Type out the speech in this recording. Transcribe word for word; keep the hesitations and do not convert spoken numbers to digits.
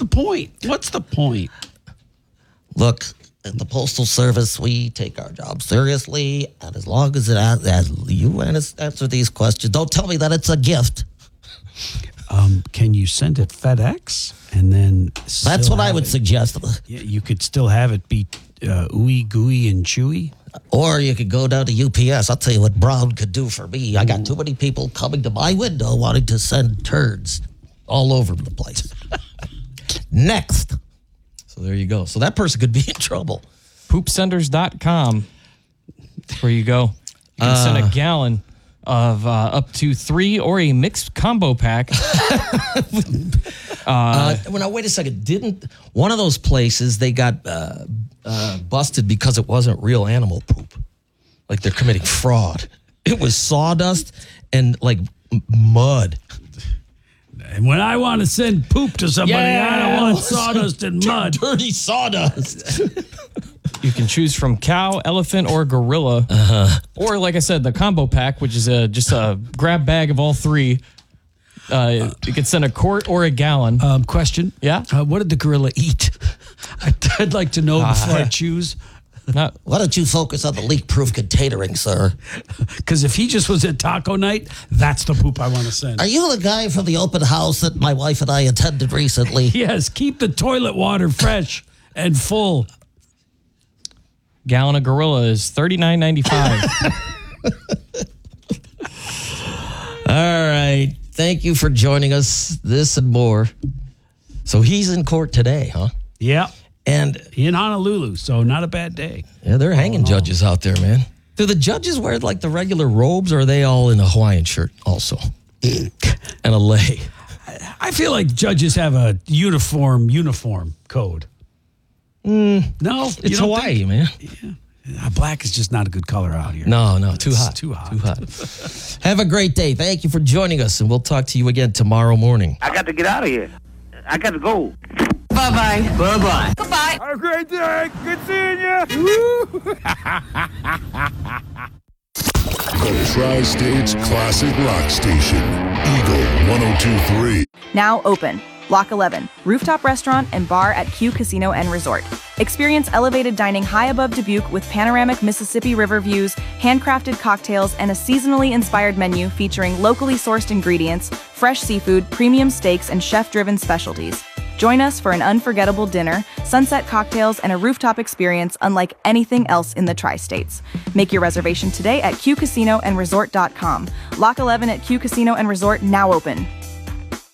the point? What's the point? Look, at the Postal Service, we take our job seriously, and as long as it as, as you answer these questions, don't tell me that it's a gift. Um, can you send it FedEx and then? That's what I would it, suggest. Yeah, you could still have it be uh, ooey gooey and chewy. Or you could go down to U P S. I'll tell you what Brown could do for me. I got too many people coming to my window wanting to send turds all over the place. Next. So there you go. So that person could be in trouble. poop senders dot com. That's where you go. You can uh, send a gallon of uh, up to three or a mixed combo pack. uh, uh, well, now, wait a second. Didn't one of those places, they got uh, uh, busted because it wasn't real animal poop? Like they're committing fraud. It was sawdust and like m- mud. And when I want to send poop to somebody, yeah, I don't want sawdust and mud. Dirty sawdust. You can choose from cow, elephant, or gorilla. Uh-huh. Or, like I said, the combo pack, which is a, just a grab bag of all three. Uh, you can send a quart or a gallon. Um, question. Yeah? Uh, what did the gorilla eat? I'd like to know before uh, I choose. Not, Why don't you focus on the leak-proof containering, sir? Because if he just was at taco night, that's the poop I want to send. Are you the guy from the open house that my wife and I attended recently? Yes, keep the toilet water fresh and full. Gallon of gorilla is thirty-nine ninety-five. All right. Thank you for joining us. This and more. So he's in court today, huh? Yeah. And in Honolulu, so not a bad day. Yeah, they're hanging oh, judges out there, man. Do the judges wear like the regular robes, or are they all in a Hawaiian shirt also? And a lei? I feel like judges have a uniform uniform code. Mm, no, it's Hawaii, think? man. Yeah. Black is just not a good color out here. No, no, too it's hot. Too hot. Too hot. Have a great day. Thank you for joining us, and we'll talk to you again tomorrow morning. I got to get out of here. I got to go. Bye-bye. Bye-bye. Goodbye. Have a great day. Good seeing you. The Tri-States Classic Rock Station. Eagle one oh two point three. Now open. Block eleven, rooftop restaurant and bar at Q Casino and Resort. Experience elevated dining high above Dubuque with panoramic Mississippi River views, handcrafted cocktails, and a seasonally inspired menu featuring locally sourced ingredients, fresh seafood, premium steaks, and chef-driven specialties. Join us for an unforgettable dinner, sunset cocktails, and a rooftop experience unlike anything else in the Tri-States. Make your reservation today at q casino and resort dot com. Lock eleven at Q Casino and Resort now open.